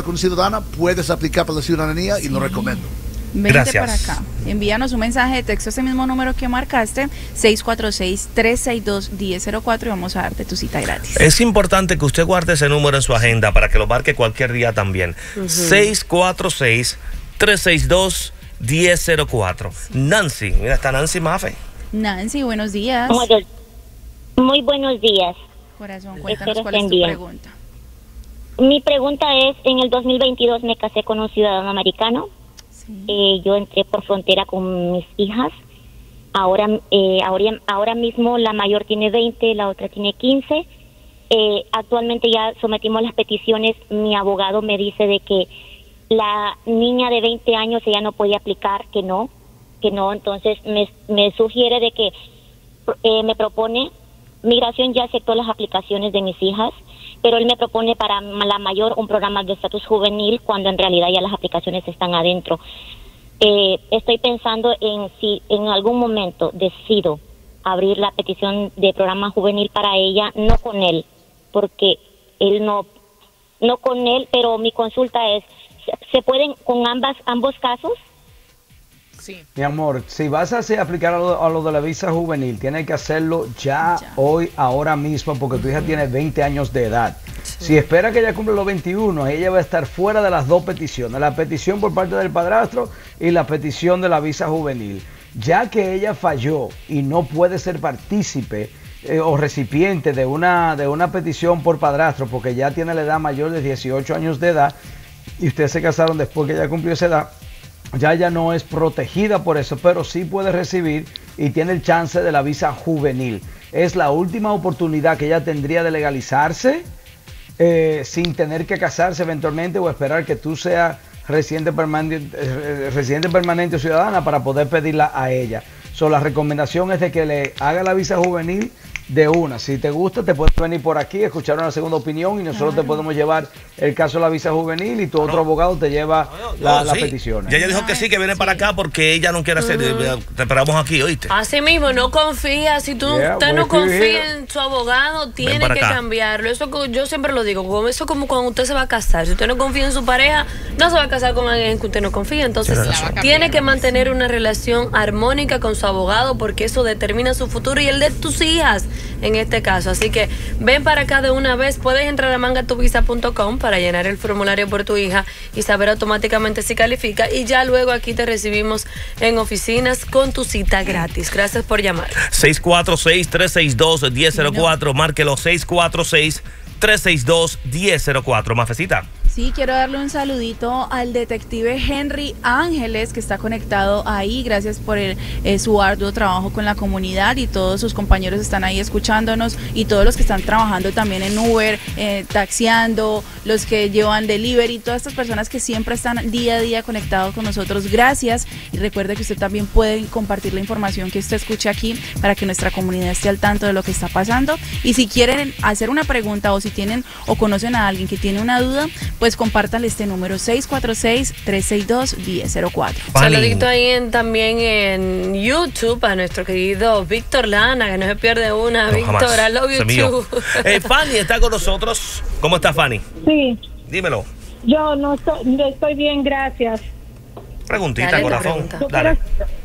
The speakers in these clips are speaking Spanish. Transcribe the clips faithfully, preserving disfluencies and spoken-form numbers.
con una ciudadana, puedes aplicar para la ciudadanía sí. y lo recomiendo. Vente Gracias. para acá. Envíanos un mensaje de texto a ese mismo número que marcaste, seis cuatro seis, tres seis dos, uno cero cero cuatro, y vamos a darte tu cita gratis. Es importante que usted guarde ese número en su agenda para que lo marque cualquier día también. Uh-huh. seis cuatro seis, tres seis dos, uno cero cero cuatro. Nancy, mira, está Nancy Mafe. Nancy, buenos días. Muy, muy buenos días. Corazón, cuéntanos Espero cuál es tu bien. pregunta. Mi pregunta es, en el dos mil veintidós me casé con un ciudadano americano. Sí. Eh, yo entré por frontera con mis hijas. Ahora, eh, ahora, ahora mismo la mayor tiene veinte, la otra tiene quince. Eh, actualmente ya sometimos las peticiones. Mi abogado me dice de que la niña de veinte años ella no podía aplicar, que no, que no. Entonces me, me sugiere de que eh, me propone, Migración ya aceptó las aplicaciones de mis hijas, pero él me propone para la mayor un programa de estatus juvenil cuando en realidad ya las aplicaciones están adentro. Eh, estoy pensando en si en algún momento decido abrir la petición de programa juvenil para ella, no con él, porque él no, no con él, pero mi consulta es, ¿se pueden con ambas ambos casos? Sí. Mi amor, si vas a hacer, aplicar a lo, a lo de la visa juvenil, tienes que hacerlo ya, ya, hoy, ahora mismo, porque tu hija tiene veinte años de edad. Sí. Si espera que ella cumpla los veintiuno, ella va a estar fuera de las dos peticiones, la petición por parte del padrastro y la petición de la visa juvenil. Ya que ella falló y no puede ser partícipe eh, o recipiente de una, de una petición por padrastro, porque ya tiene la edad mayor de dieciocho años de edad, y ustedes se casaron después que ella cumplió esa edad, ya ella no es protegida por eso, pero sí puede recibir y tiene el chance de la visa juvenil. Es la última oportunidad que ella tendría de legalizarse eh, sin tener que casarse eventualmente o esperar que tú seas residente permanente, eh, residente permanente o ciudadana para poder pedirla a ella. So, la recomendación es de que le haga la visa juvenil de una. Si te gusta, te puedes venir por aquí, escuchar una segunda opinión y nosotros claro. te podemos llevar el caso de la visa juvenil y tu otro no. abogado te lleva no, no, la, no, las sí. peticiones. Ya ella dijo que sí, que viene sí. para acá porque ella no quiere hacer. Uh-huh. Te esperamos aquí, ¿oíste? Así mismo, no confía. Si tú yeah, usted no confía en su abogado, tiene que acá. cambiarlo. Eso yo siempre lo digo. Eso es como cuando usted se va a casar. Si usted no confía en su pareja, no se va a casar con alguien que usted no confía. Entonces, tiene que mantener una relación armónica con su abogado porque eso determina su futuro y el de tus hijas en este caso. Así que ven para acá de una vez. Puedes entrar a manga tu visa punto com para llenar el formulario por tu hija y saber automáticamente si califica, y ya luego aquí te recibimos en oficinas con tu cita gratis. Gracias por llamar. seis cuatro seis, tres seis dos, uno cero cero cuatro, no. Márquelo seis cuatro seis, tres seis dos, uno cero cero cuatro. Mafecita. Sí, quiero darle un saludito al detective Henry Ángeles, que está conectado ahí. Gracias por el, eh, su arduo trabajo con la comunidad, y todos sus compañeros están ahí escuchándonos, y todos los que están trabajando también en Uber, eh, taxiando, los que llevan delivery, todas estas personas que siempre están día a día conectados con nosotros. Gracias, y recuerde que usted también puede compartir la información que usted escuche aquí para que nuestra comunidad esté al tanto de lo que está pasando. Y si quieren hacer una pregunta, o si tienen o conocen a alguien que tiene una duda, pues compártanle este número seis cuatro seis, tres seis dos, uno cero cero cuatro. Saludito ahí en, también en YouTube a nuestro querido Víctor Lana, que no se pierde una. No, Víctor, I love you too. Eh, Fanny está con nosotros. ¿Cómo está Fanny? Sí. Dímelo. Yo no estoy, no estoy bien, gracias. Preguntita, Dale, corazón. pregunta. Dale.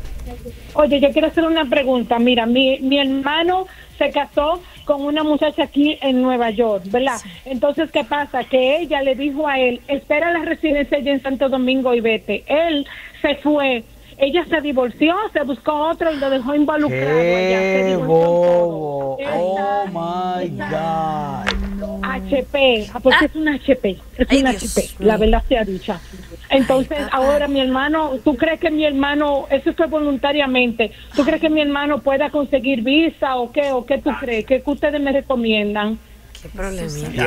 Oye, yo quiero hacer una pregunta. Mira, mi, mi hermano se casó con una muchacha aquí en Nueva York, ¿verdad? Sí. Entonces, ¿qué pasa? Que ella le dijo a él, espera la residencia allá en Santo Domingo y vete. Él se fue, ella se divorció, se buscó otro y lo dejó involucrado allá. Se bobo! ¡Oh, my God! H P, porque ah. es una H P, es Ay, una Dios. H P, la verdad sea dicha. Entonces, Ay, ahora mi hermano, ¿tú crees que mi hermano, eso fue voluntariamente, ¿tú crees que mi hermano pueda conseguir visa o qué? ¿O qué tú crees? ¿Qué, qué ustedes me recomiendan? Qué problemita. Qué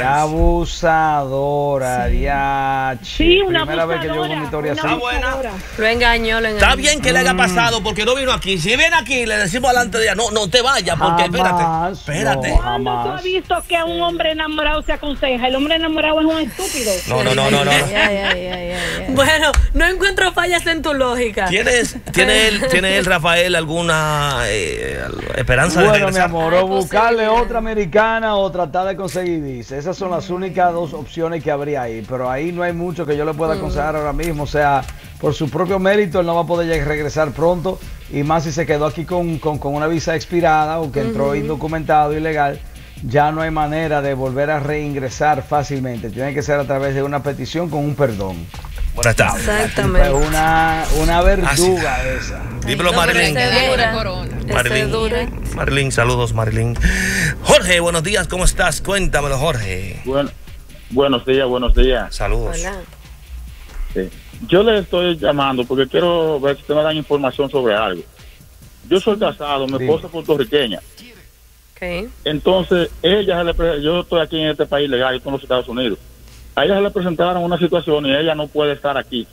abusadora, sí. Diachi. Sí, una Primera abusadora, vez que yo una historia así. Está buena. Lo engañó, lo engañó. Está bien que le haya pasado porque no vino aquí. Si viene aquí, le decimos delante de ella, no, no te vayas, porque jamás, espérate, espérate. No, ¿Cuándo tú has visto que a un hombre enamorado se aconseja? El hombre enamorado es un estúpido. No, no, no, no, no. Ya, ya, ya, ya, ya. Bueno, no encuentro fallas en tu lógica. ¿Tienes, ¿tiene, él, ¿Tiene él, Rafael, alguna eh, esperanza bueno, de regresar? Bueno, mi amor, o buscarle otra americana o tratar de conseguir visa. Esas son las únicas dos opciones que habría ahí. Pero ahí no hay mucho que yo le pueda aconsejar mm. ahora mismo. O sea, por su propio mérito, él no va a poder regresar pronto. Y más si se quedó aquí con, con, con una visa expirada o que entró uh-huh. indocumentado, ilegal. Ya no hay manera de volver a reingresar fácilmente. Tiene que ser a través de una petición con un perdón. Buenas tardes. Exactamente. Una, una verduga ah, sí. esa. Dímelo, Marilyn. Marilyn. Marilyn, saludos, Marilyn. Jorge, buenos días, ¿cómo estás? Cuéntamelo, Jorge. Bueno, buenos días, buenos días. Saludos. Hola. Sí. Yo le estoy llamando porque quiero ver si usted me dan información sobre algo. Yo soy casado, mi esposa es puertorriqueña. Okay. Entonces, ella se le, yo estoy aquí en este país legal, yo estoy en los Estados Unidos. A ella se le presentaron una situación y ella no puede estar aquí.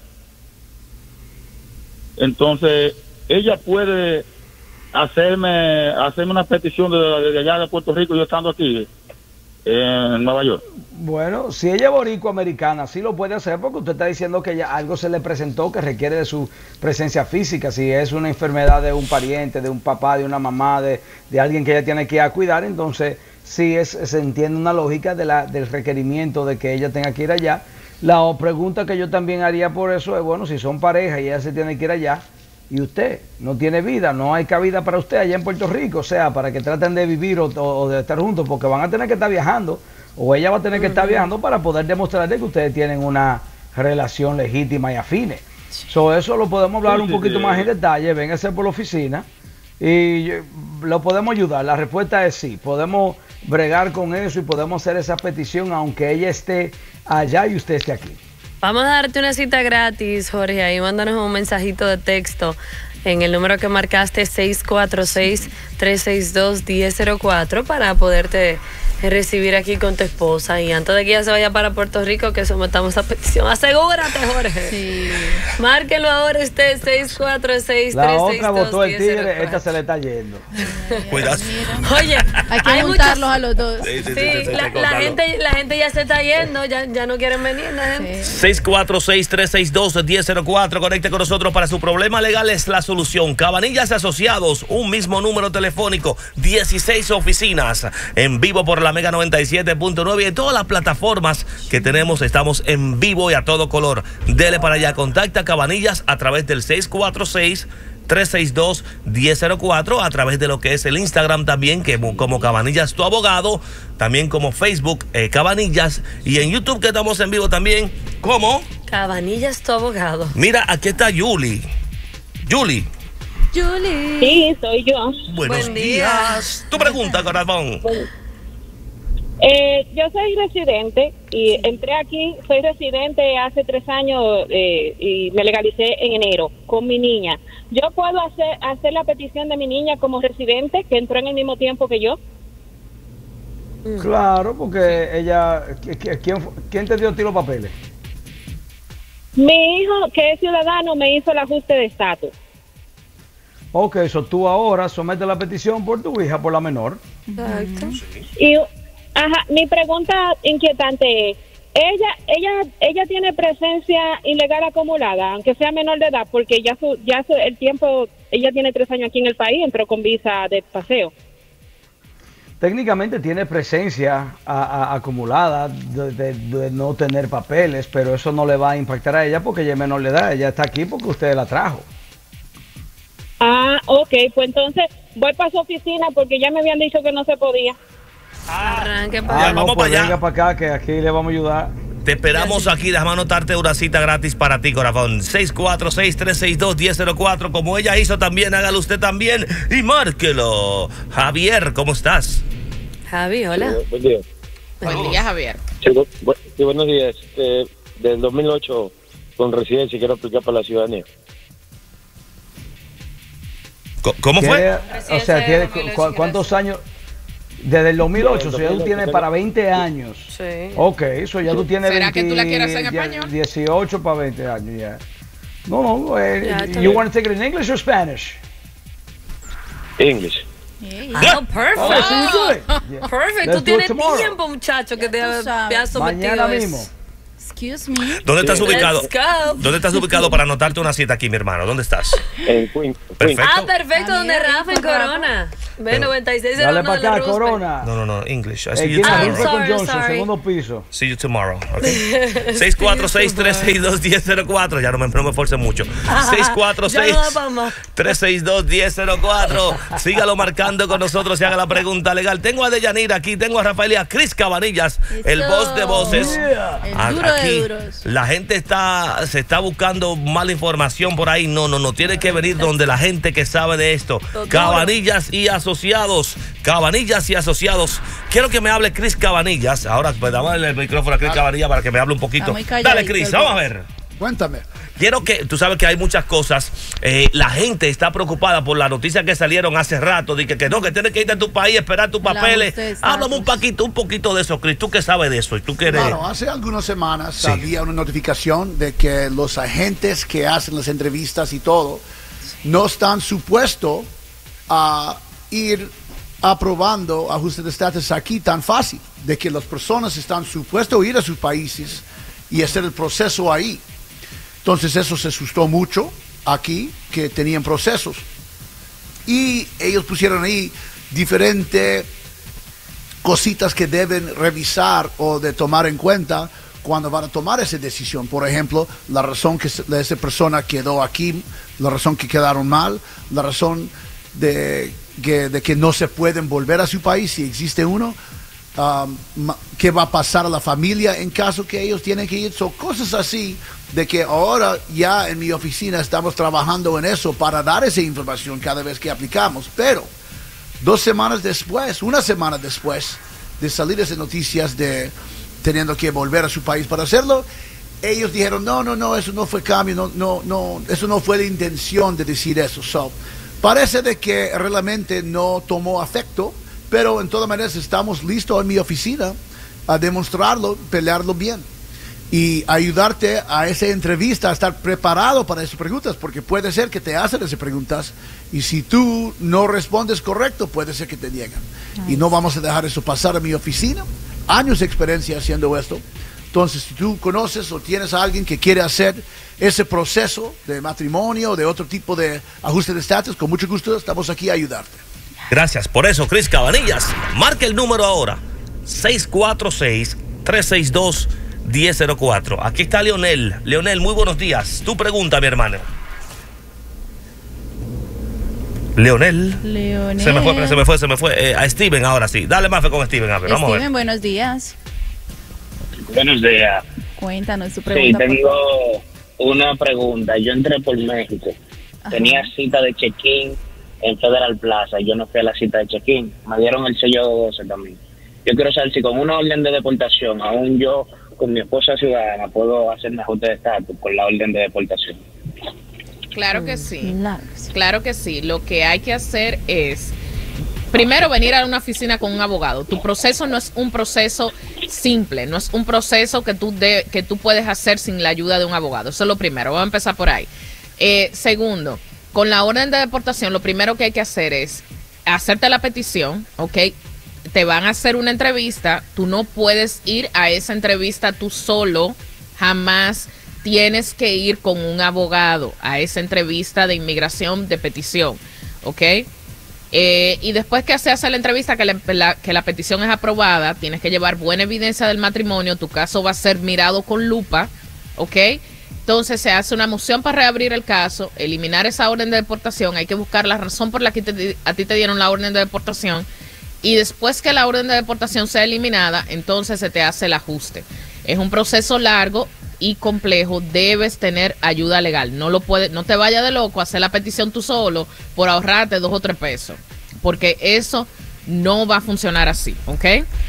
Entonces, ella puede hacerme hacerme una petición desde de allá de Puerto Rico, yo estando aquí en Nueva York. Bueno, si ella es boricua americana, sí lo puede hacer porque usted está diciendo que ya algo se le presentó que requiere de su presencia física. Si es una enfermedad de un pariente, de un papá, de una mamá, de, de alguien que ella tiene que ir a cuidar, entonces sí es, se entiende una lógica de la, del requerimiento de que ella tenga que ir allá. La pregunta que yo también haría por eso es, bueno, si son pareja y ella se tiene que ir allá y usted no tiene vida, no hay cabida para usted allá en Puerto Rico, o sea, para que traten de vivir o, o de estar juntos, porque van a tener que estar viajando o ella va a tener que estar viajando para poder demostrarle que ustedes tienen una relación legítima y afine. So, eso lo podemos hablar un poquito más en detalle, véngase por la oficina y lo podemos ayudar. La respuesta es sí, podemos bregar con eso y podemos hacer esa petición aunque ella esté allá y usted esté aquí. Vamos a darte una cita gratis, Jorge, ahí mándanos un mensajito de texto en el número que marcaste seis cuatro seis, tres seis dos, uno cero cero cuatro para poderte recibir aquí con tu esposa. Y antes de que ella se vaya para Puerto Rico, que sometamos a petición. Asegúrate, Jorge. Sí. Márquelo ahora este seis cuatro seis, tres seis dos, La otra votó el tigre, esta se le está yendo. Cuidado. Oye, hay que hay juntarlos muchas... a los dos. Sí, sí, sí, sí, sí la, la, gente, la gente ya se está yendo, ya, ya no quieren venir. La gente. Sí. seis cuatro seis, tres seis dos, uno cero cero cuatro. Conecte con nosotros para su problema legal, es la solución. Cabanillas Asociados, un mismo número telefónico, dieciséis oficinas, en vivo por la Mega noventa y siete punto nueve y en todas las plataformas que tenemos estamos en vivo y a todo color. Dele para allá, contacta a Cabanillas a través del seis cuatro seis, tres seis dos, uno cero cero cuatro, a través de lo que es el Instagram también, que como Cabanillas tu abogado, también como Facebook eh, Cabanillas, y en YouTube que estamos en vivo también como Cabanillas tu abogado. Mira, aquí está Julie. Julie. Julie. Sí, soy yo. Buenos Buen días. día. Tu pregunta, corazón. Bueno. Eh, yo soy residente y entré aquí, soy residente hace tres años eh, y me legalicé en enero con mi niña. ¿Yo puedo hacer, hacer la petición de mi niña como residente que entró en el mismo tiempo que yo? Claro, porque ella, ¿quién, quién te dio a ti los papeles? Mi hijo, que es ciudadano, me hizo el ajuste de estatus. Ok, eso tú ahora sometes la petición por tu hija, por la menor. Exacto. Y ajá, mi pregunta inquietante es, ella ella ella tiene presencia ilegal acumulada, aunque sea menor de edad, porque ya su ya su, el tiempo, ella tiene tres años aquí en el país, entró con visa de paseo. Técnicamente tiene presencia a, a, acumulada de, de, de no tener papeles, pero eso no le va a impactar a ella porque ella es menor de edad, ella está aquí porque usted la trajo. Ah, ok, pues entonces voy para su oficina porque ya me habían dicho que no se podía. Arranque para Ah, allá. no, vamos pues para allá. venga para acá que aquí le vamos a ayudar. Te esperamos aquí, déjame anotarte una cita gratis para ti, corazón. seis cuatro seis, tres seis dos, uno cero cero cuatro. Como ella hizo también, hágalo usted también y márquelo. Javier, ¿cómo estás? Javi, hola. Eh, buen día. Buen día, Javier. Sí, bu bu sí, buenos días. Eh, del dos mil ocho con residencia quiero aplicar para la ciudadanía. ¿Cómo fue? O sea, tiene, cu ¿cuántos años? Desde el dos mil ocho, o sea, ya tú tienes para veinte años. Sí. Ok, eso ya tú tienes ¿Será veinte, que tú la quieres hacer en español? dieciocho para veinte años ya. No, no, eh, you want to take it in English or Spanish? English. Ah, perfect. Oh, so you do it. Yeah. Perfect. Let's Tú do it tienes tomorrow. tiempo, muchacho, que te has sometido Mañana eso. mismo. Excuse me. ¿Dónde estás ubicado? Let's go. ¿Dónde estás ubicado para anotarte una cita aquí, mi hermano? ¿Dónde estás? En Queen. Perfecto. Ah, perfecto, Ah, donde mira, Rafa en rico, Rafa. Corona. B noventa y seis Dale cero uno para de la acá, Roosevelt. Corona. No, no, no, English. I see you Esquina Ah, tomorrow. Rico con sorry, Johnson, sorry. segundo piso. See you tomorrow. Okay. seis cuatro seis, tres seis dos, uno cero cero cuatro. Ya no me, no me esforce mucho. seis cuatro seis, Ya no da pa' más. tres seis dos, uno cero cero cuatro. Sígalo marcando con nosotros y haga la pregunta legal. Tengo a Deyanira aquí, tengo a Rafael y a Chris Cabanillas, el Eso. voz de voces. Yeah. El A- duro de Aquí duros. la gente está se está buscando mala información por ahí. No, no, no. Tiene que venir donde la gente que sabe de esto. Todo. Cabanillas y asociados. Cabanillas y asociados. Quiero que me hable Chris Cabanillas. Ahora, pues dame el micrófono a Chris Cabanillas para que me hable un poquito. Está muy calladito Dale, Chris, el vamos a boss. ver. Cuéntame. Quiero que, tú sabes que hay muchas cosas, eh, la gente está preocupada por las noticias que salieron hace rato, de que, que no, que tienes que irte a tu país, esperar tus El papeles. ajuste de estatus. Háblame un poquito, un poquito de eso, Chris, tú que sabes de eso, y tú que eres... Claro, hace algunas semanas Sí. había una notificación de que los agentes que hacen las entrevistas y todo no están supuestos a ir aprobando ajustes de estatus aquí tan fácil, de que las personas están supuestas a ir a sus países y hacer el proceso ahí. Entonces eso se asustó mucho aquí, que tenían procesos. Y ellos pusieron ahí diferentes cositas que deben revisar o de tomar en cuenta cuando van a tomar esa decisión. Por ejemplo, la razón que se- esa persona quedó aquí, la razón que quedaron mal, la razón de que, de que no se pueden volver a su país si existe uno. Um, ma- qué va a pasar a la familia en caso que ellos tienen que ir. Son cosas así de que ahora ya en mi oficina estamos trabajando en eso para dar esa información cada vez que aplicamos. Pero dos semanas después, una semana después de salir esas noticias de teniendo que volver a su país para hacerlo, ellos dijeron, no, no, no, eso no fue cambio, no, no, no, eso no fue la intención de decir eso. So, parece de que realmente no tomó afecto, pero en todas maneras estamos listos en mi oficina a demostrarlo, pelearlo bien y ayudarte a esa entrevista, a estar preparado para esas preguntas, porque puede ser que te hacen esas preguntas y si tú no respondes correcto, puede ser que te niegan. Y no vamos a dejar eso pasar a mi oficina. Años de experiencia haciendo esto. Entonces, si tú conoces o tienes a alguien que quiere hacer ese proceso de matrimonio o de otro tipo de ajuste de estatus, con mucho gusto estamos aquí a ayudarte. Gracias por eso, Chris Cabanillas. Marca el número ahora, seis cuatro seis, tres seis dos, uno cero cero cuatro. Aquí está Leonel. Leonel, muy buenos días. Tu pregunta, mi hermano. Leonel. Leonel. Se me fue, se me fue, se me fue. Eh, a Steven ahora sí. Dale más fe con Steven, a ver, vamos a Steven, ver. buenos días. Buenos días. Cuéntanos tu Sí, pregunta. por tengo favor. una pregunta. Yo entré por México. Ajá. Tenía cita de check-in en Federal Plaza. Yo no fui a la cita de check-in. Me dieron el sello de doce también. Yo quiero saber si con una orden de deportación, aún yo con mi esposa ciudadana, puedo hacerme ajuste de estatus con la orden de deportación. Claro que sí. Claro que sí. Claro que sí. Lo que hay que hacer es primero venir a una oficina con un abogado. Tu proceso no es un proceso simple, no es un proceso que tú de, que tú puedes hacer sin la ayuda de un abogado. Eso es lo primero. Vamos a empezar por ahí. Eh, segundo, con la orden de deportación, lo primero que hay que hacer es hacerte la petición, ¿ok? Te van a hacer una entrevista. Tú no puedes ir a esa entrevista tú solo, jamás. Tienes que ir con un abogado a esa entrevista de inmigración de petición, ¿ok? Eh, y después que se hace la entrevista, que la, la, que la petición es aprobada, tienes que llevar buena evidencia del matrimonio, tu caso va a ser mirado con lupa, ¿ok? Entonces se hace una moción para reabrir el caso, eliminar esa orden de deportación, hay que buscar la razón por la que te, a ti te dieron la orden de deportación, y después que la orden de deportación sea eliminada, entonces se te hace el ajuste. Es un proceso largo y complejo, debes tener ayuda legal. No lo puedes, no te vayas de loco a hacer la petición tú solo por ahorrarte dos o tres pesos, porque eso no va a funcionar así, ¿ok?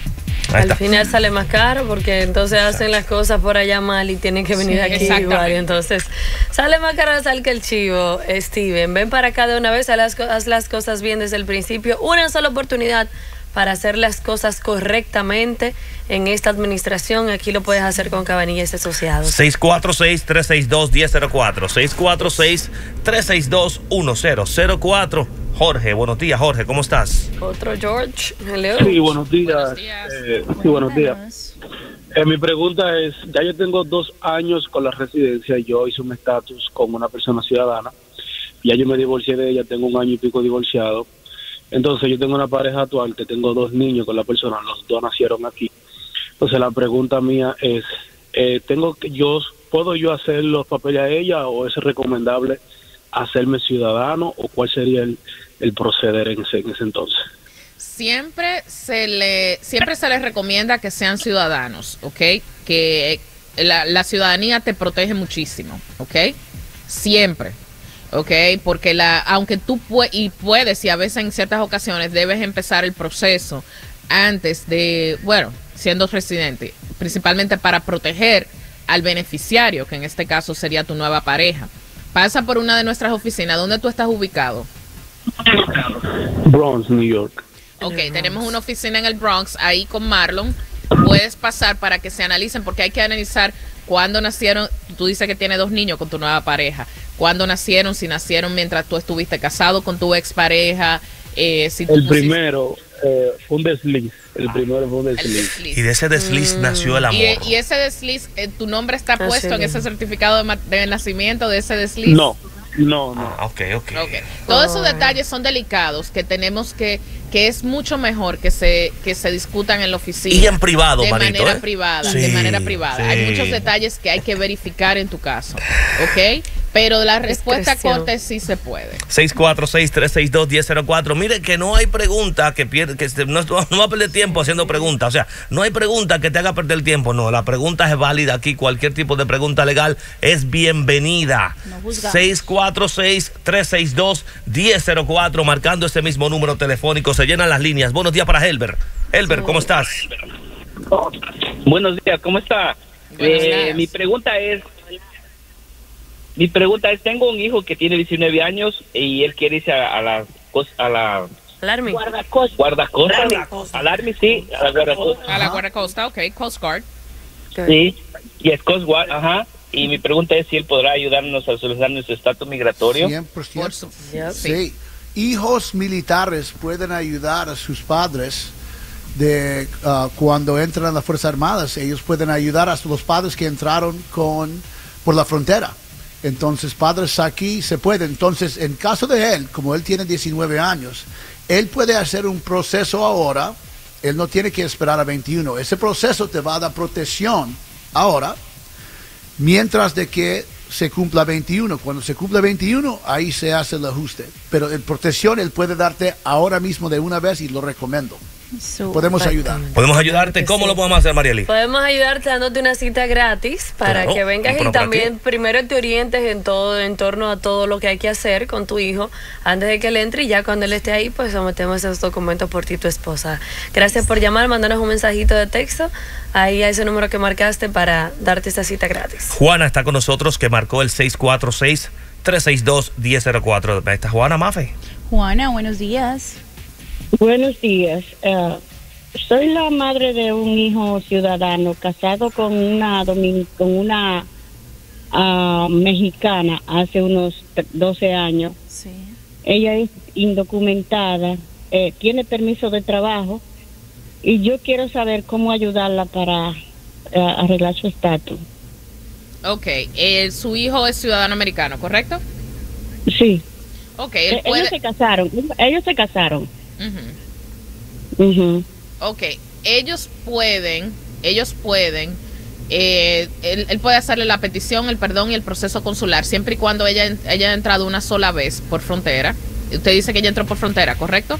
Al final sale más caro porque entonces hacen las cosas por allá mal y tienen que venir Sí, aquí exactamente. igual. Y entonces sale más caro sal que el chivo. Steven, ven para acá de una vez, haz las, haz las cosas bien desde el principio. Una sola oportunidad para hacer las cosas correctamente en esta administración. Aquí lo puedes hacer con Cabanillas Asociados. seis cuatro seis, tres seis dos, uno cero cero cuatro. seis cuatro seis, tres seis dos, uno cero cero cuatro. Jorge, buenos días, Jorge, ¿cómo estás? Otro George. Hello. Sí, buenos días. Buenos días. Eh, sí, buenos días. Eh, mi pregunta es, ya yo tengo dos años con la residencia, yo hice un estatus como una persona ciudadana, ya yo me divorcié de ella, tengo un año y pico divorciado, entonces yo tengo una pareja actual que tengo dos niños con la persona, los dos nacieron aquí. Entonces la pregunta mía es, eh, tengo que yo ¿puedo yo hacer los papeles a ella o es recomendable hacerme ciudadano o cuál sería el, el proceder en ese, en ese entonces? Siempre se le siempre se les recomienda que sean ciudadanos, ¿ok? Que la, la ciudadanía te protege muchísimo, ¿ok? Siempre, ¿ok? Porque la aunque tú puedes y puedes y a veces en ciertas ocasiones debes empezar el proceso antes de, bueno, siendo residente, principalmente para proteger al beneficiario, que en este caso sería tu nueva pareja. Pasa por una de nuestras oficinas. ¿Dónde tú estás ubicado? Bronx, New York. Ok, tenemos una oficina en el Bronx, ahí con Marlon. Puedes pasar para que se analicen, porque hay que analizar cuándo nacieron. Tú dices que tienes dos niños con tu nueva pareja. ¿Cuándo nacieron? Si nacieron mientras tú estuviste casado con tu expareja. Eh, si tú el pusiste... primero eh, fue un desliz. El primero fue un desliz. Y de ese desliz mm. nació el amor. Y, y ese desliz, eh, ¿tu nombre está ah, puesto sí, en ese certificado de, de nacimiento de ese desliz? No. No, no. Ah, ok, ok. okay. Todos esos detalles son delicados que tenemos que, que es mucho mejor que se, que se discutan en la oficina. Y en privado, de manito, manera ¿eh? privada, sí, de manera privada. Sí. Hay muchos detalles que hay que verificar en tu caso, ¿ok? Pero la respuesta corta es sí se puede. seis cuatro seis, tres seis dos, uno cero cero cuatro. Mire que no hay pregunta que pierde, que no, no va a perder tiempo haciendo preguntas. O sea, no hay pregunta que te haga perder tiempo. No, la pregunta es válida aquí. Cualquier tipo de pregunta legal es bienvenida. No seis cuatro seis, tres seis dos, uno cero cero cuatro, marcando ese mismo número telefónico. Se llenan las líneas. Buenos días para Helber. Helber, ¿cómo estás? Buenos días, ¿cómo está? Eh, mi pregunta es... Mi pregunta es, tengo un hijo que tiene diecinueve años y él quiere irse a, a la... A la Alarme. Guardacosta. Guardacosta. Alarme, sí. A la guardacosta. A la guardacosta, ok. Coast Guard. Sí. Y es Coast Guard, ajá. Y mi pregunta es si él podrá ayudarnos a solucionar nuestro estatus migratorio. cien por ciento. Sí. Hijos militares pueden ayudar a sus padres de uh, cuando entran a las Fuerzas Armadas. Ellos pueden ayudar a los padres que entraron con por la frontera. Entonces, padres aquí se pueden. Entonces, en caso de él, como él tiene diecinueve años, él puede hacer un proceso ahora. Él no tiene que esperar a veintiuno. Ese proceso te va a dar protección ahora, mientras de que se cumpla veintiuno. Cuando se cumpla veintiuno, ahí se hace el ajuste. Pero en protección, él puede darte ahora mismo de una vez y lo recomiendo. Super. Podemos ayudar. Podemos ayudarte. ¿Cómo sí. lo podemos hacer, Marieli? Podemos ayudarte dándote una cita gratis para claro, que vengas y también primero te orientes en todo, en torno a todo lo que hay que hacer con tu hijo antes de que él entre, y ya cuando él esté ahí, pues sometemos esos documentos por ti y tu esposa. Gracias por llamar, mándanos un mensajito de texto ahí a ese número que marcaste para darte esta cita gratis. Juana está con nosotros, que marcó el seis cuatro seis, tres seis dos, uno cero cero cuatro. ¿Está Juana, Mafe? Juana, buenos días. Buenos días. Uh, soy la madre de un hijo ciudadano casado con una domin con una uh, mexicana hace unos doce años. Sí. Ella es indocumentada, eh, tiene permiso de trabajo y yo quiero saber cómo ayudarla para uh, arreglar su estatus. Ok, eh, su hijo es ciudadano americano, ¿correcto? Sí. Ok, él eh, puede... ellos se casaron, ellos se casaron. Uh-huh. Uh-huh. Ok, ellos pueden, ellos pueden, eh, él, él puede hacerle la petición, el perdón y el proceso consular, siempre y cuando ella haya entrado una sola vez por frontera. Usted dice que ella entró por frontera, ¿correcto?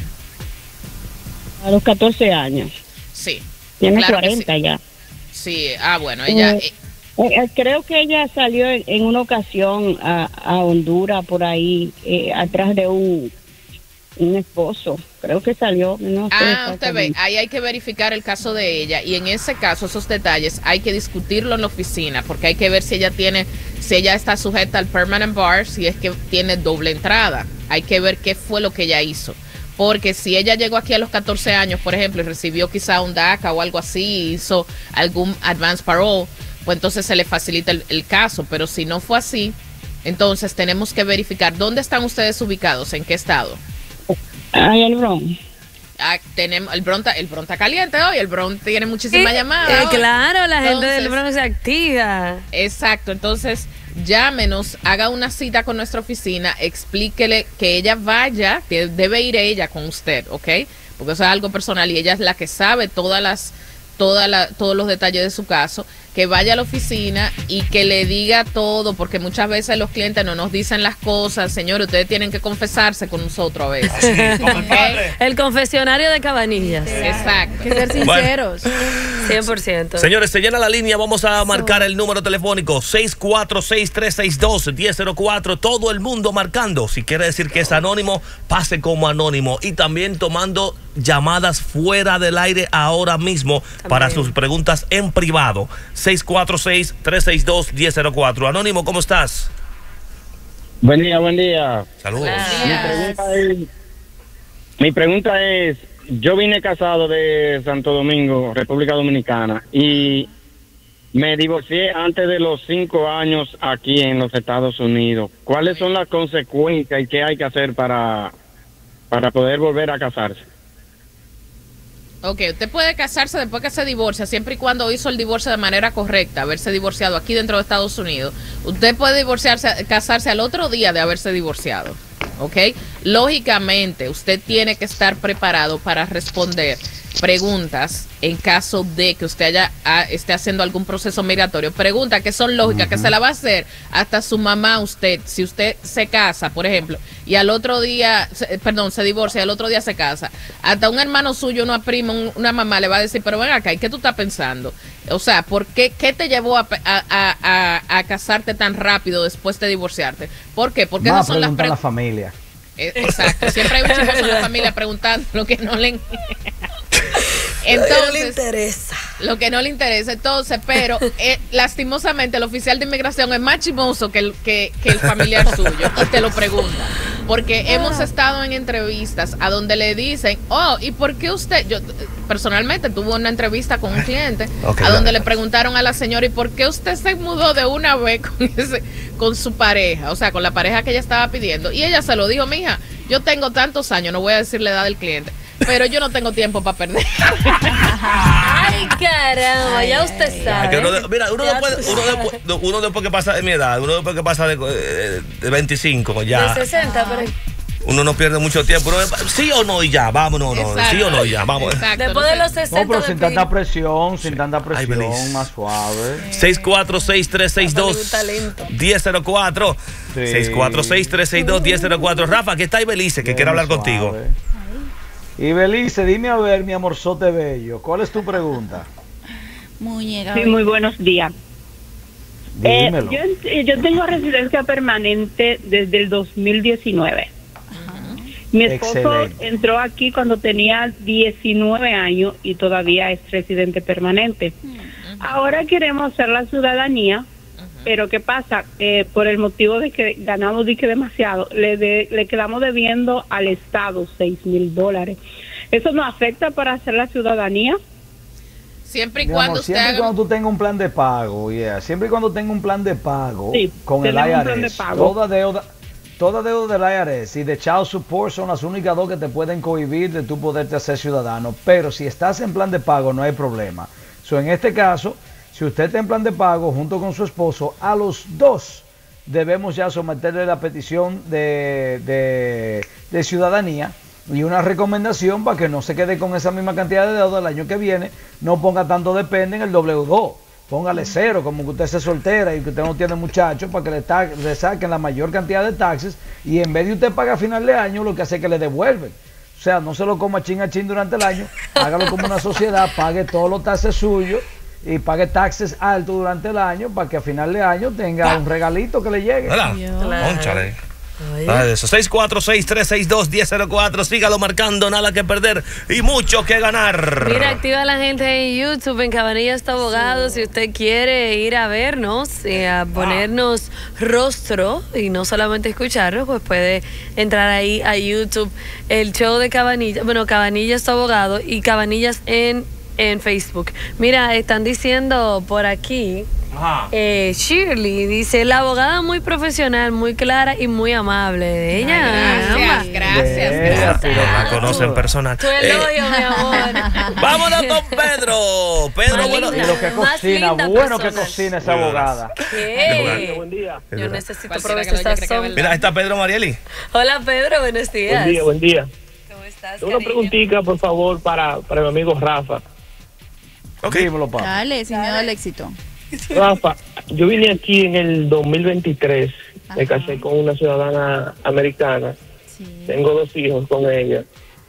A los catorce años. Sí. Tiene claro cuarenta sí. ya. Sí, ah, bueno, ella... Eh, eh, creo que ella salió en, en una ocasión a, a Honduras, por ahí, eh, atrás de un... un esposo, creo que salió, no sé. Ah, usted ve, ahí hay que verificar el caso de ella, y en ese caso, esos detalles hay que discutirlo en la oficina, porque hay que ver si ella tiene, si ella está sujeta al permanent bar, si es que tiene doble entrada. Hay que ver qué fue lo que ella hizo, porque si ella llegó aquí a los catorce años, por ejemplo, y recibió quizá un DACA o algo así, hizo algún advance parole, pues entonces se le facilita el, el caso. Pero si no fue así, entonces tenemos que verificar dónde están ustedes ubicados, en qué estado. Ahí el Bronx. Ah, tenemos el Bronta, el Bronta caliente hoy, el Bron tiene muchísimas eh, llamadas. Eh, claro, la entonces, gente del Bron se activa. Exacto, entonces llámenos, haga una cita con nuestra oficina, explíquele que ella vaya, que debe ir ella con usted, ¿ok? Porque eso es algo personal y ella es la que sabe todas las, toda la, todos los detalles de su caso. Que vaya a la oficina y que le diga todo, porque muchas veces los clientes no nos dicen las cosas. Señores, ustedes tienen que confesarse con nosotros a veces. Sí, como el, padre. El confesionario de Cabanillas. Exacto. Hay que ser sinceros. Bueno. cien por ciento. Señores, se llena la línea. Vamos a marcar el número telefónico seis cuatro seis, tres seis dos, uno cero cero cuatro. Todo el mundo marcando. Si quiere decir que es anónimo, pase como anónimo. Y también tomando llamadas fuera del aire ahora mismo también para sus preguntas en privado. seis cuatro seis, tres seis dos, uno cero cero cuatro. Anónimo, ¿cómo estás? Buen día, buen día. Saludos. Mi pregunta es, mi pregunta es, yo vine casado de Santo Domingo, República Dominicana, y me divorcié antes de los cinco años aquí en los Estados Unidos. ¿Cuáles son las consecuencias y qué hay que hacer para, para poder volver a casarse? Ok, usted puede casarse después que se divorcia, siempre y cuando hizo el divorcio de manera correcta, haberse divorciado aquí dentro de Estados Unidos. Usted puede divorciarse, casarse al otro día de haberse divorciado, ¿ok? Lógicamente, usted tiene que estar preparado para responder preguntas en caso de que usted haya a, esté haciendo algún proceso migratorio. Preguntas que son lógicas, uh-huh. que se la va a hacer hasta su mamá usted. Si usted se casa, por ejemplo, y al otro día, se, perdón, se divorcia y al otro día se casa, hasta un hermano suyo, una prima, un, una mamá le va a decir, pero ven acá, ¿y qué tú estás pensando? O sea, ¿por qué, qué te llevó a, a, a, a casarte tan rápido después de divorciarte? ¿Por qué? Porque Va esas son las preguntas. La familia. Exacto, siempre hay un chismoso en la familia preguntando lo que no le entonces, no le interesa. Lo que no le interesa, entonces, pero eh, lastimosamente el oficial de inmigración es más chismoso que el, que, que el familiar suyo y te lo pregunta. Porque ah. hemos estado en entrevistas a donde le dicen, oh, ¿y por qué usted? Yo personalmente tuve una entrevista con un cliente okay, a donde le preguntaron a la señora, ¿y por qué usted se mudó de una vez con, ese, con su pareja? O sea, con la pareja que ella estaba pidiendo. Y ella se lo dijo, mija, yo tengo tantos años, no voy a decir la edad del cliente, pero yo no tengo tiempo para perder. Ay, caramba, ya usted sabe. Uno de, mira, uno después, uno, después, uno después que pasa de mi edad, uno después que pasa de, de veinticinco, ya. De sesenta, pero... Uno no pierde mucho tiempo. Uno, sí o no y ya, vámonos. No, sí o no y ya, vamos. Exacto, después de los sesenta. No, pero sin tanta presión, sin tanta presión, Ay, más suave. seis cuatro seis, tres seis dos, uno cero cero cuatro. Sí. seis cuatro seis, tres seis dos, uno cero cuatro. Rafa, que está ahí Belice, que quiere hablar suave. contigo. Y Belice, dime a ver, mi amorzote bello, ¿cuál es tu pregunta? Muñeca. Sí, muy buenos días. Dímelo. Eh, yo, yo tengo residencia permanente desde el dos mil diecinueve. Mi esposo Excelente. entró aquí cuando tenía diecinueve años y todavía es residente permanente. Uh-huh. Ahora queremos hacer la ciudadanía, uh-huh. pero ¿qué pasa? Eh, por el motivo de que ganamos dique demasiado, le, de, le quedamos debiendo al Estado seis mil dólares. ¿Eso nos afecta para hacer la ciudadanía? Siempre y cuando amor, usted siempre haga... y cuando tú tengas un plan de pago, yeah. siempre y cuando tenga un plan de pago sí, con el I R S, toda deuda... Toda deuda del I R S y de Child Support son las únicas dos que te pueden cohibir de tú poderte hacer ciudadano. Pero si estás en plan de pago no hay problema. So, en este caso, si usted está en plan de pago junto con su esposo, a los dos debemos ya someterle la petición de, de, de ciudadanía y una recomendación para que no se quede con esa misma cantidad de deuda el año que viene, no ponga tanto depende en el W dos. Póngale cero, como que usted se soltera y que usted no tiene muchachos, para que le, ta le saquen la mayor cantidad de taxes y en vez de usted pagar a final de año, lo que hace es que le devuelven. O sea, no se lo coma chin a chin durante el año, hágalo como una sociedad, pague todos los taxes suyos y pague taxes altos durante el año para que a final de año tenga un regalito que le llegue. Claro. Nada de eso. seis cuatro seis, tres seis dos, uno cero cero cuatro. Sígalo marcando, nada que perder y mucho que ganar. Mira, activa a la gente en YouTube, en Cabanillas Tu Abogado. Sí. Si usted quiere ir a vernos, eh, a ponernos ah. rostro y no solamente escucharnos, pues puede entrar ahí a YouTube. El show de Cabanillas, bueno, Cabanillas Tu Abogado y Cabanillas en, en Facebook. Mira, están diciendo por aquí Ajá. Eh, Shirley dice, la abogada muy profesional, muy clara y muy amable. Ella, gracias, gracias, gracias. La conocen personal. Tu elogio, mi amor. Vámonos con Pedro. Pedro, bueno. Y lo que cocina, bueno que cocina esa abogada. ¿Qué? Buen día. Yo necesito probar ese sazón. Mira, ahí está Pedro Marieli. Hola, Pedro, buenos días. Buen día, buen día. ¿Cómo estás, Una preguntita, por favor, para, para mi amigo Rafa. Ok. Dímelo, papá. Dale, sin miedo al éxito. Rafa, yo vine aquí en el dos mil veintitrés, Ajá. me casé con una ciudadana americana, Sí. tengo dos hijos con ella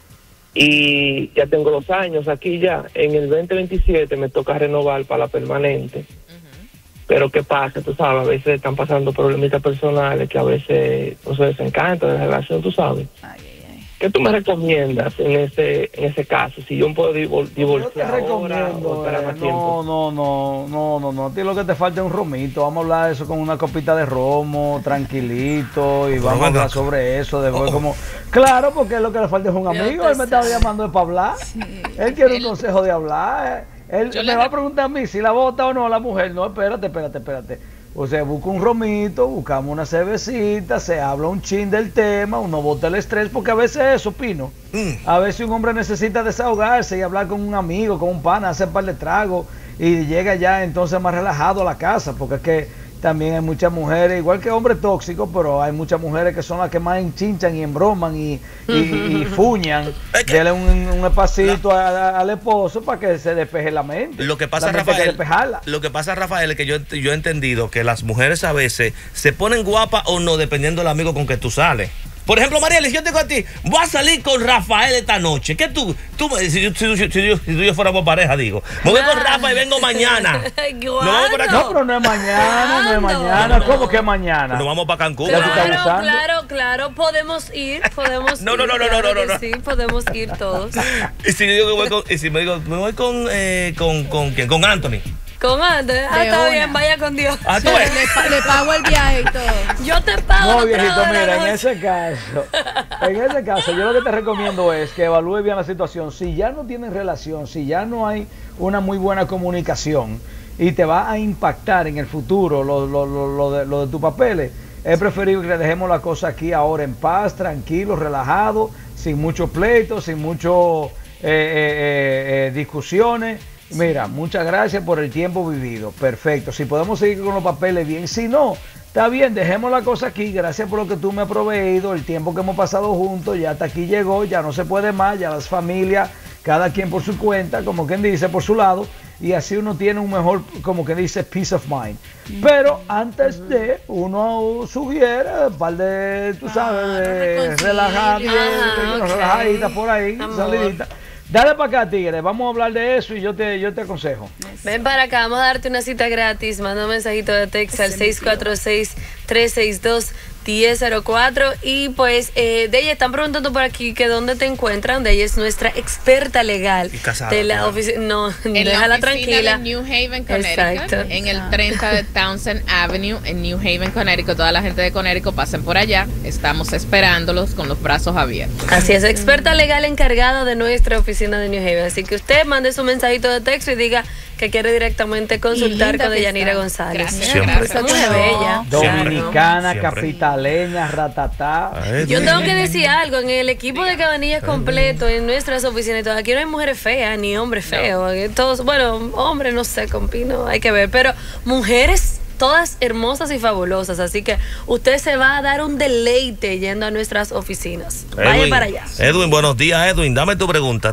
y ya tengo los años aquí ya. En el veinte veintisiete me toca renovar para la permanente, uh-huh. Pero ¿qué pasa? Tú sabes, a veces están pasando problemitas personales que a veces no se desencantan de la relación, tú sabes. Ay, ay, ay. ¿Qué tú me recomiendas en ese en ese caso? Si yo puedo divor divorciar Yo te recomiendo, ahora, o esperar eh, más no, tiempo. no, no, no, no, no, a ti lo que te falta es un romito, vamos a hablar de eso con una copita de romo, tranquilito, y vamos a hablar sobre eso, después como, claro, porque lo que le falta es un amigo, él me estaba llamando para hablar, sí. Él quiere un consejo de hablar, él me va a preguntar a mí si la vota o no la mujer, no, espérate, espérate, espérate. O sea, busca un romito, buscamos una cervecita, se habla un chin del tema, uno bota el estrés, porque a veces eso, Pino, mm. a veces un hombre necesita desahogarse y hablar con un amigo, con un pana, hacer un par de tragos y llega ya entonces más relajado a la casa, porque es que también hay muchas mujeres, igual que hombres tóxicos, pero hay muchas mujeres que son las que más enchinchan y embroman y, y, y fuñan. Es que Dele un, un espacito la, a, a, al esposo para que se despeje la mente. Lo que pasa, Rafael, que lo que pasa, Rafael, es que yo, yo he entendido que las mujeres a veces se ponen guapas o no, dependiendo del amigo con que tú sales. Por ejemplo, Mariela, si yo te digo a ti, voy a salir con Rafael esta noche. ¿Qué tú? tú si, si, si, si, si, si tú y yo fuéramos pareja, digo. Me voy con Rafa y vengo mañana. No, no, pero no es mañana, no es mañana. ¿Cómo que mañana? Nos vamos para Cancún. Claro, claro, claro. Podemos ir, podemos no, no, ir. No, no, no, no, no, no. Sí, podemos ir todos. Y si, digo que voy con, y si me digo, me voy con, eh, con, con, ¿quién? Con Anthony. Con Anthony. Ah, está una. Bien, vaya con Dios. Ah, ¿tú ves? Le, le pago el viaje y todo. Yo te pago. No, viejito, mira, en ese caso, en ese caso, yo lo que te recomiendo es que evalúes bien la situación. Si ya no tienen relación, si ya no hay una muy buena comunicación y te va a impactar en el futuro lo, lo, lo, lo, de, lo de tus papeles, es preferible que dejemos la cosa aquí ahora en paz, tranquilo, relajado, sin muchos pleitos, sin muchas eh, eh, eh, discusiones. Mira, muchas gracias por el tiempo vivido. Perfecto. Si podemos seguir con los papeles, bien. Si no, está bien, dejemos la cosa aquí. Gracias por lo que tú me has proveído, el tiempo que hemos pasado juntos. Ya hasta aquí llegó, ya no se puede más. Ya las familias, cada quien por su cuenta, como quien dice, por su lado. Y así uno tiene un mejor, como que dice, peace of mind. Pero antes de, uno sugiere un par de, tú sabes, de relajar, relajaditas por ahí, saliditas. Dale para acá, tigre, vamos a hablar de eso y yo te, yo te aconsejo. Ven para acá, vamos a darte una cita gratis. Manda un mensajito de texto al seis cuatro seis, tres seis dos, uno cero cero cuatro. Y pues, eh, de ella están preguntando por aquí que dónde te encuentran. De ella es nuestra experta legal. Y casada, de la claro. oficina. No, en déjala la tranquila. En New Haven, Connecticut. Exacto. En el treinta de Townsend Avenue, en New Haven, Connecticut. Toda la gente de Connecticut pasen por allá. Estamos esperándolos con los brazos abiertos. Así es, experta legal encargada de nuestra oficina de New Haven. Así que usted mande su mensajito de texto y diga que quiere directamente consultar con Deyanira González. Gracias, Siempre. gracias. Muy bella. Dominicana, Siempre. capitaleña, ratatá. Yo tengo que decir algo, en el equipo de Cabanillas completo, en nuestras oficinas y todo, aquí no hay mujeres feas ni hombres feos. No. Todos, bueno, hombres no sé, con Pino, hay que ver, pero mujeres todas hermosas y fabulosas, así que usted se va a dar un deleite yendo a nuestras oficinas. Edwin, vaya para allá. Edwin, buenos días, Edwin, dame tu pregunta.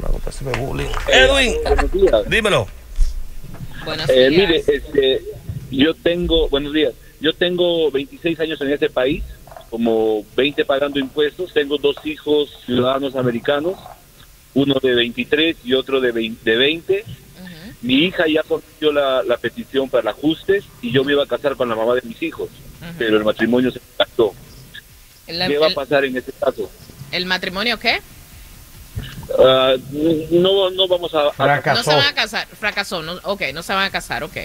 Edwin, buenos días. Dímelo. Buenos eh, días. Mire, este, yo tengo, buenos días, yo tengo veintiséis años en este país, como veinte pagando impuestos, tengo dos hijos ciudadanos americanos, uno de veintitrés y otro de veinte. Uh-huh. Mi hija ya sometió la, la petición para el ajuste y yo me iba a casar con la mamá de mis hijos, uh-huh. pero el matrimonio se casó. ¿Qué el, va a pasar en este caso? ¿El matrimonio qué? Uh, no, no vamos a... Fracasó. No se van a casar, fracasó, no, ok, no se van a casar, ok.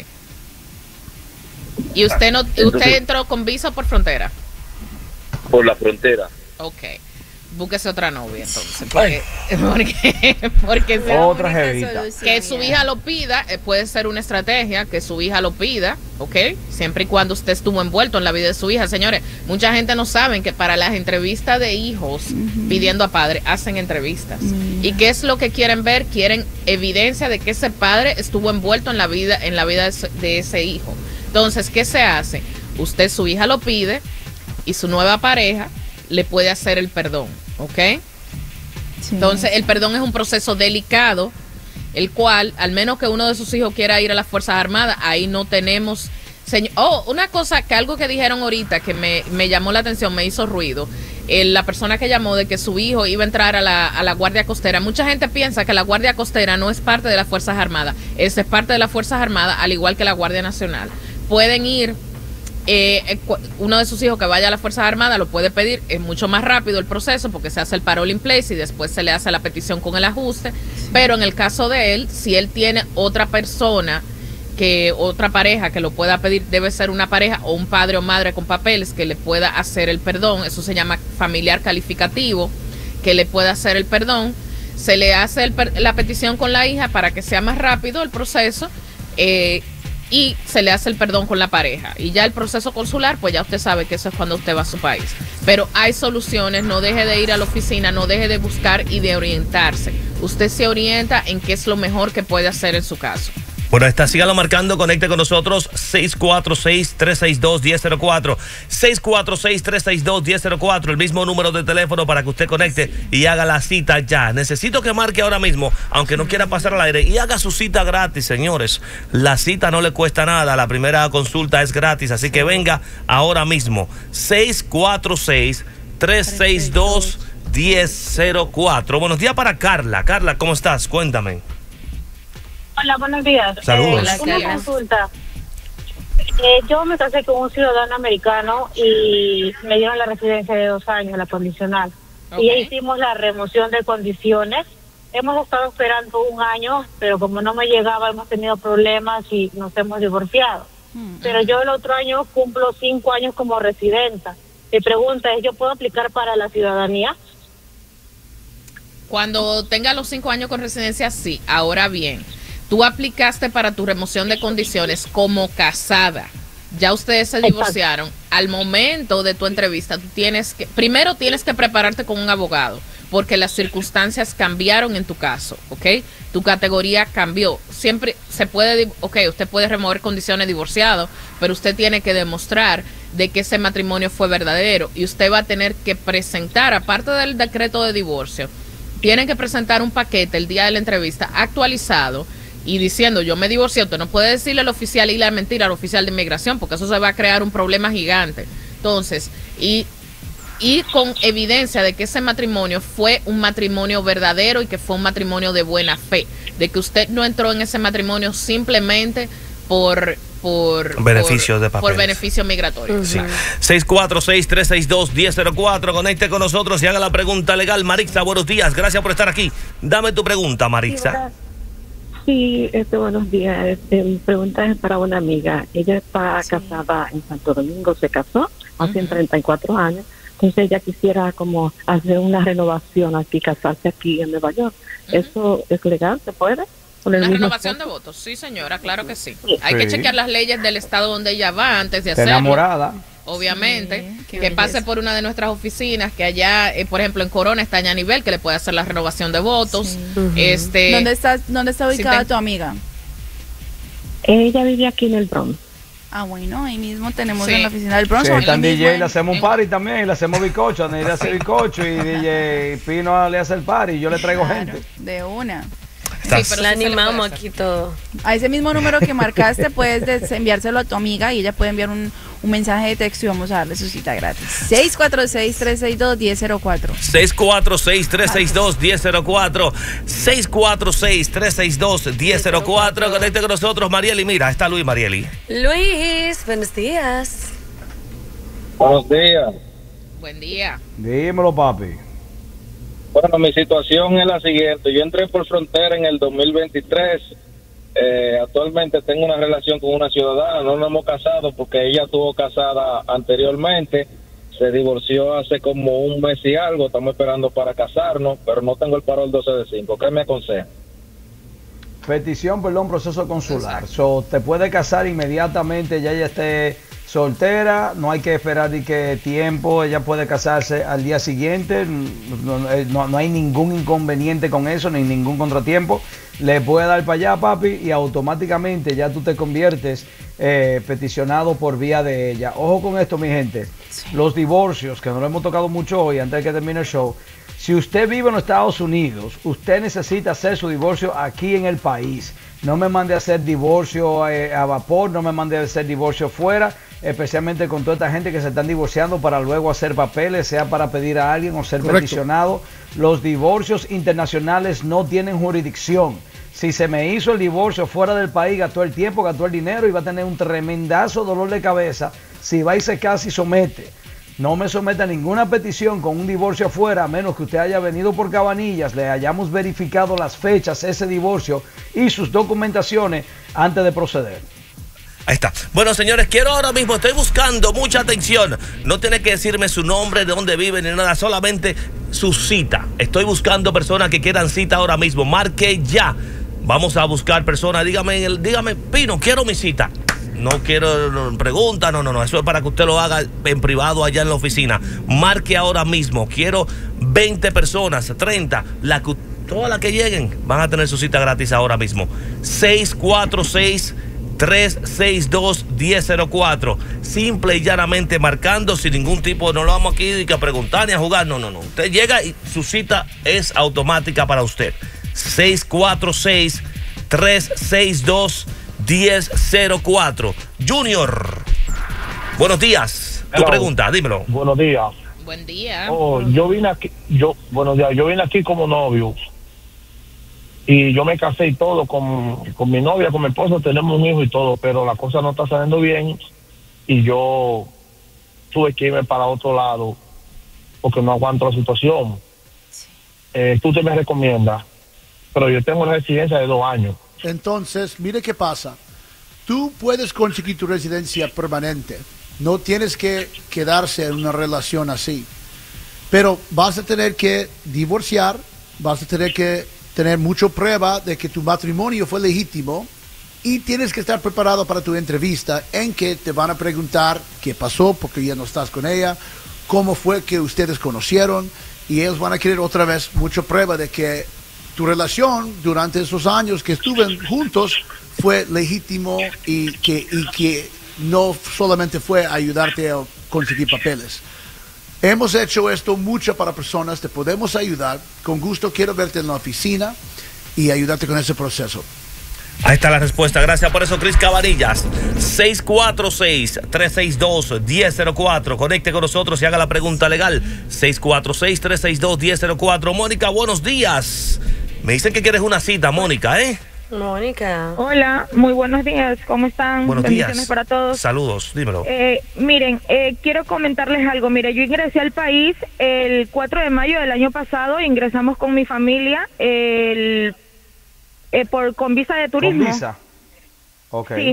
¿Y usted no, Entonces, usted entró con visa por frontera? Por la frontera. Ok. búsquese otra novia entonces. Porque, porque, porque sea otra jevita. Que su hija lo pida, eh, puede ser una estrategia, que su hija lo pida, ¿ok? Siempre y cuando usted estuvo envuelto en la vida de su hija. Señores, mucha gente no sabe que para las entrevistas de hijos uh-huh. pidiendo a padre, hacen entrevistas. Uh-huh. ¿Y qué es lo que quieren ver? Quieren evidencia de que ese padre estuvo envuelto en la vida, en la vida de ese, de ese hijo. Entonces, ¿qué se hace? Usted, su hija lo pide y su nueva pareja le puede hacer el perdón, ¿ok? Sí. Entonces, el perdón es un proceso delicado, el cual, al menos que uno de sus hijos quiera ir a las Fuerzas Armadas, ahí no tenemos... Señor, oh, una cosa, que algo que dijeron ahorita que me, me llamó la atención, me hizo ruido, eh, la persona que llamó de que su hijo iba a entrar a la, a la Guardia Costera. Mucha gente piensa que la Guardia Costera no es parte de las Fuerzas Armadas, es parte de las Fuerzas Armadas, al igual que la Guardia Nacional. Pueden ir... Eh, uno de sus hijos que vaya a las Fuerzas Armadas lo puede pedir, es mucho más rápido el proceso porque se hace el parole in place y después se le hace la petición con el ajuste, sí. Pero en el caso de él, si él tiene otra persona, que otra pareja que lo pueda pedir, debe ser una pareja o un padre o madre con papeles que le pueda hacer el perdón, eso se llama familiar calificativo, que le pueda hacer el perdón, se le hace el, la petición con la hija para que sea más rápido el proceso, eh, y se le hace el perdón con la pareja. Y ya el proceso consular, pues ya usted sabe que eso es cuando usted va a su país. Pero hay soluciones, no deje de ir a la oficina, no deje de buscar y de orientarse. Usted se orienta en qué es lo mejor que puede hacer en su caso. Bueno, está, sígalo marcando, conecte con nosotros, seis cuatro seis, tres seis dos, uno cero cero cuatro, seis cuatro seis, tres seis dos, uno cero cero cuatro, el mismo número de teléfono para que usted conecte y haga la cita ya. Necesito que marque ahora mismo, aunque no quiera pasar al aire, y haga su cita gratis, señores. La cita no le cuesta nada, la primera consulta es gratis, así que venga ahora mismo, seis cuatro seis, tres seis dos, uno cero cuatro. Buenos días para Carla. Carla, ¿cómo estás? Cuéntame. Hola, buenos días. Saludos. Eh, una consulta. Eh, yo me casé con un ciudadano americano y me dieron la residencia de dos años, la condicional. Okay. Y hicimos la remoción de condiciones. Hemos estado esperando un año, pero como no me llegaba, hemos tenido problemas y nos hemos divorciado. Hmm. Pero yo el otro año cumplo cinco años como residenta. Mi pregunta es, ¿yo puedo aplicar para la ciudadanía? Cuando tenga los cinco años con residencia, sí. Ahora bien, tú aplicaste para tu remoción de condiciones como casada. Ya ustedes se divorciaron. Exacto. Al momento de tu entrevista, tú tienes que, primero tienes que prepararte con un abogado, porque las circunstancias cambiaron en tu caso, ¿ok? Tu categoría cambió. Siempre se puede, ok, usted puede remover condiciones divorciado, pero usted tiene que demostrar de que ese matrimonio fue verdadero y usted va a tener que presentar, aparte del decreto de divorcio, tienen que presentar un paquete el día de la entrevista actualizado y diciendo yo me divorcié. Usted no puede decirle al oficial y la mentira al oficial de inmigración porque eso se va a crear un problema gigante. Entonces, y, y con evidencia de que ese matrimonio fue un matrimonio verdadero y que fue un matrimonio de buena fe, de que usted no entró en ese matrimonio simplemente por... Por beneficios por, de papel. Por beneficio migratorio. Sí. seis cuatro seis, tres seis dos, uno cero cero cuatro. Conecte con nosotros y haga la pregunta legal. Marixa, buenos días. Gracias por estar aquí. Dame tu pregunta, Marixa. Sí, este, buenos días. Este, mi pregunta es para una amiga. Ella está sí. casada en Santo Domingo, se casó hace uh-huh. treinta y cuatro años. Entonces ella quisiera como hacer una renovación aquí, casarse aquí en Nueva York. Uh-huh. ¿Eso es legal? ¿Se puede? Una renovación de votos, sí señora, claro que sí. sí. Hay que chequear las leyes del estado donde ella va antes de hacerlo. Enamorada. Obviamente, sí, que belleza. pase por una de nuestras oficinas, que allá, eh, por ejemplo, en Corona está a nivel que le puede hacer la renovación de votos. Sí. Uh-huh. Este, ¿Dónde está, dónde está ubicada si te... tu amiga? Ella vive aquí en el Bronx. Ah, bueno, ahí mismo tenemos sí. en la oficina del Bronx. Sí, están D J, le hacemos un party también, le hacemos bizcocho, Andy le hace bizcocho y D J Pino le hace el party y yo le traigo claro, gente. De una. Sí, pero la animamos aquí todo. A ese mismo número que marcaste puedes enviárselo a tu amiga y ella puede enviar un, un mensaje de texto y vamos a darle su cita gratis. seis cuatro seis, tres seis dos, uno cero cero cuatro. seis cuatro seis, tres seis dos, uno cero cero cuatro. seis cuatro seis, tres seis dos, uno cero cero cuatro. Conecte con nosotros, Marieli. Mira, está Luis, Marieli. Luis, buenos días. Buenos días. Buen día. Dímelo, papi. Bueno, mi situación es la siguiente. Yo entré por frontera en el dos mil veintitrés. Eh, actualmente tengo una relación con una ciudadana. No nos hemos casado porque ella estuvo casada anteriormente. se divorció hace como un mes y algo, estamos esperando para casarnos, pero no tengo el paro el doce de cinco. ¿Qué me aconseja? Petición, perdón, proceso consular. So, te puede casar inmediatamente, ya ella esté soltera, no hay que esperar ni que tiempo, ella puede casarse al día siguiente, no, no, no hay ningún inconveniente con eso, ni ningún contratiempo. Le puede dar para allá, papi, y automáticamente ya tú te conviertes eh, peticionado por vía de ella. Ojo con esto, mi gente. Sí. Los divorcios, que no lo hemos tocado mucho hoy, antes de que termine el show. Si usted vive en los Estados Unidos, usted necesita hacer su divorcio aquí en el país. No me mande a hacer divorcio eh, a vapor, no me mande a hacer divorcio fuera, especialmente con toda esta gente que se están divorciando para luego hacer papeles, sea para pedir a alguien o ser Correcto. peticionado. Los divorcios internacionales no tienen jurisdicción. Si se me hizo el divorcio fuera del país, gastó el tiempo, gastó el dinero y va a tener un tremendazo dolor de cabeza si va y se casa y somete. No me someta a ninguna petición con un divorcio afuera, a menos que usted haya venido por Cabanillas, le hayamos verificado las fechas, ese divorcio y sus documentaciones antes de proceder. Ahí está. Bueno, señores, quiero ahora mismo, estoy buscando mucha atención. No tiene que decirme su nombre, de dónde vive, ni nada, solamente su cita. Estoy buscando personas que quieran cita ahora mismo. Marque ya. Vamos a buscar personas. Dígame, dígame, Pino, quiero mi cita. No quiero preguntas, no, no, no. Eso es para que usted lo haga en privado allá en la oficina. Marque ahora mismo. Quiero veinte personas, treinta. La que, todas las que lleguen van a tener su cita gratis ahora mismo. seis cuatro seis, tres seis dos, uno cero cero cuatro. Simple y llanamente marcando sin ningún tipo. No lo vamos aquí ni que a preguntar ni a jugar. No, no, no. Usted llega y su cita es automática para usted. seis cuatro seis, tres seis dos, uno cero cero cuatro. Junior, buenos días. Tu Hello. pregunta, dímelo. Buenos días. Buen día. Oh, yo vine aquí, yo, buenos días, yo vine aquí como novio y yo me casé y todo con, con mi novia, con mi esposo, tenemos un hijo y todo, pero la cosa no está saliendo bien y yo tuve que irme para otro lado porque no aguanto la situación. Eh, tú te me recomiendas, pero yo tengo una residencia de dos años. Entonces, mire qué pasa. Tú puedes conseguir tu residencia permanente. No tienes que quedarse en una relación así. Pero vas a tener que divorciar, vas a tener que tener mucha prueba de que tu matrimonio fue legítimo y tienes que estar preparado para tu entrevista en que te van a preguntar qué pasó porque ya no estás con ella, cómo fue que ustedes conocieron y ellos van a querer otra vez mucha prueba de que tu relación durante esos años que estuvieron juntos fue legítimo y que, y que no solamente fue ayudarte a conseguir papeles. Hemos hecho esto mucho para personas, te podemos ayudar. Con gusto quiero verte en la oficina y ayudarte con ese proceso. Ahí está la respuesta. Gracias por eso, Cris Cabanillas. seis cuatro seis, tres seis dos, uno cero cero cuatro. Conecte con nosotros y haga la pregunta legal. seis cuatro seis, tres seis dos, uno cero cero cuatro. Mónica, buenos días. Me dicen que quieres una cita, Mónica, ¿eh? Mónica. Hola, muy buenos días. ¿Cómo están? Buenos Bendiciones días. para todos. Saludos, dímelo. Eh, miren, eh, quiero comentarles algo. Mire, yo ingresé al país el cuatro de mayo del año pasado. Ingresamos con mi familia el, eh, por con visa de turismo. ¿Con visa? Ok. Sí.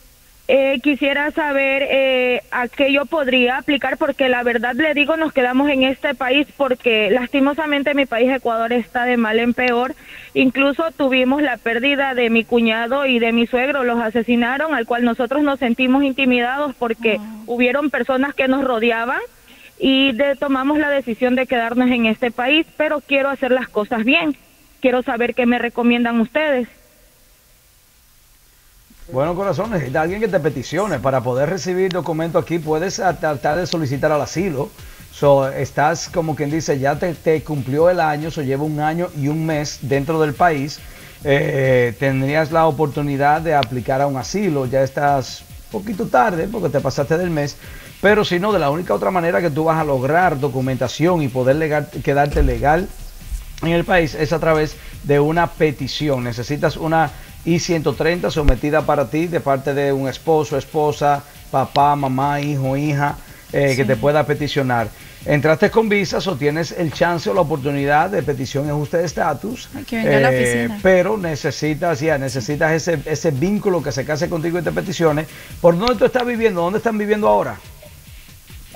Eh, quisiera saber eh, a qué yo podría aplicar, porque la verdad le digo, nos quedamos en este país porque lastimosamente mi país, Ecuador, está de mal en peor. Incluso tuvimos la pérdida de mi cuñado y de mi suegro, los asesinaron, al cual nosotros nos sentimos intimidados porque oh. hubieron personas que nos rodeaban y de, tomamos la decisión de quedarnos en este país, pero quiero hacer las cosas bien. Quiero saber qué me recomiendan ustedes. Bueno, corazón, necesita alguien que te peticione. Para poder recibir documentos aquí, puedes tratar de solicitar el asilo. So, estás, como quien dice, ya te, te cumplió el año, so, lleva un año y un mes dentro del país. Eh, tendrías la oportunidad de aplicar a un asilo. Ya estás un poquito tarde porque te pasaste del mes. Pero si no, de la única otra manera que tú vas a lograr documentación y poder legal, quedarte legal en el país es a través de una petición. Necesitas una I ciento treinta sometida para ti de parte de un esposo, esposa, papá, mamá, hijo, hija, eh, sí. que te pueda peticionar. Entraste con visas o tienes el chance o la oportunidad de petición y ajuste de estatus, eh, pero necesitas ya necesitas ese, ese vínculo que se case contigo y te peticione. ¿Por dónde tú estás viviendo? ¿Dónde están viviendo ahora?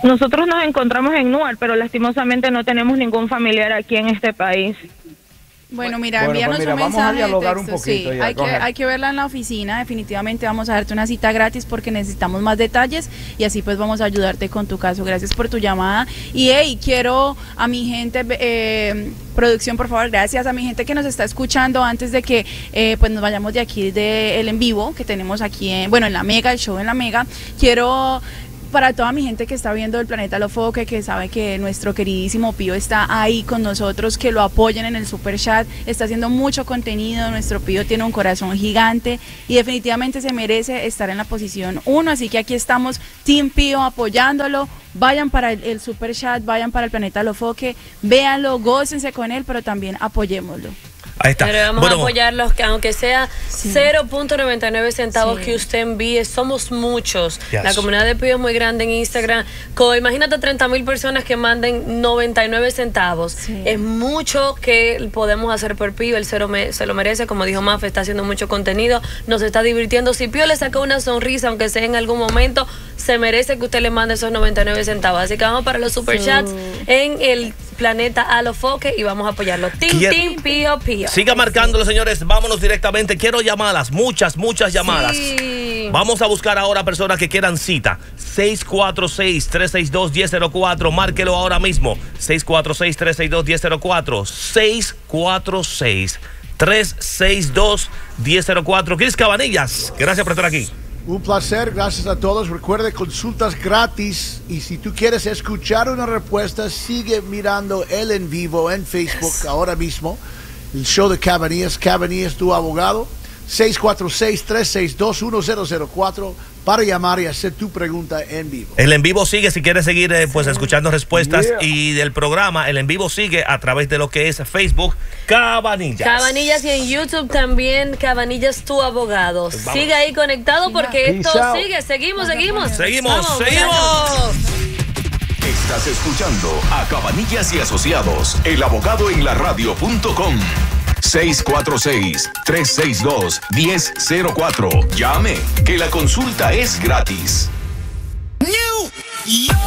Nosotros nos encontramos en Newark, pero lastimosamente no tenemos ningún familiar aquí en este país. Bueno, mira, bueno, envíanos pues mira, un vamos mensaje a dialogar de texto. un poquito. Sí, ya, hay, que, hay que verla en la oficina. Definitivamente vamos a darte una cita gratis porque necesitamos más detalles y así pues vamos a ayudarte con tu caso. Gracias por tu llamada. Y hey, quiero a mi gente, eh, producción, por favor, gracias a mi gente que nos está escuchando antes de que eh, pues nos vayamos de aquí del en vivo que tenemos aquí, en, bueno, en la Mega, el show en la Mega. Quiero... Para toda mi gente que está viendo el Planeta Alofoque, que sabe que nuestro queridísimo Pío está ahí con nosotros, que lo apoyen en el super chat, está haciendo mucho contenido, nuestro Pío tiene un corazón gigante y definitivamente se merece estar en la posición uno, así que aquí estamos, Team Pío apoyándolo. Vayan para el, el super chat, vayan para el Planeta Alofoque, véanlo, gócense con él, pero también apoyémoslo. Ahí está. Pero vamos bueno, a apoyarlos, que aunque sea sí. cero punto noventa y nueve centavos sí. que usted envíe, somos muchos. Yes. La comunidad de Pío es muy grande en Instagram. Co, imagínate treinta mil personas que manden noventa y nueve centavos. Sí. Es mucho que podemos hacer por Pío. Él se lo, me, se lo merece. Como dijo Mafe, está haciendo mucho contenido, nos está divirtiendo. Si Pío le sacó una sonrisa, aunque sea en algún momento, se merece que usted le mande esos noventa y nueve centavos. Así que vamos para los superchats sí. en el Planeta Alofoque y vamos a apoyarlo. Team, Team Pío Pío. Siga marcándolo, señores. Vámonos directamente. Quiero llamadas, muchas, muchas llamadas. Sí. Vamos a buscar ahora personas que quieran cita. seis cuatro seis, tres seis dos, uno cero cero cuatro. Márquelo ahora mismo. seis cuatro seis, tres seis dos, uno cero cero cuatro. seis cuatro seis, tres seis dos, uno cero cero cuatro. Chris Cabanillas, gracias por estar aquí. Un placer, gracias a todos. Recuerde, consultas gratis. Y si tú quieres escuchar una respuesta, sigue mirando el en vivo en Facebook yes. ahora mismo. El show de Cabanillas, Cabanillas, tu abogado. seis cuatro seis, tres seis dos, uno cero cero cuatro para llamar y hacer tu pregunta en vivo. El en vivo sigue, si quieres seguir eh, pues escuchando respuestas yeah. y del programa, el en vivo sigue a través de lo que es Facebook Cabanillas. Cabanillas y en YouTube también Cabanillas tu abogado. Pues sigue ahí conectado porque Peace esto out. sigue. Seguimos, seguimos. Seguimos, vamos, seguimos. Estás escuchando a Cabanillas y Asociados, el abogado en la radio punto com. seis cuatro seis, tres seis dos, uno cero cero cuatro. Llame, que la consulta es gratis.